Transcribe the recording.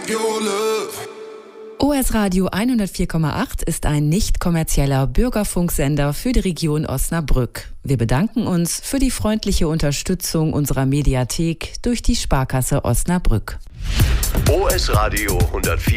your love. OS Radio 104,8 ist ein nicht kommerzieller Bürgerfunksender für die Region Osnabrück. Wir bedanken uns für die freundliche Unterstützung unserer Mediathek durch die Sparkasse Osnabrück. OS Radio 104,8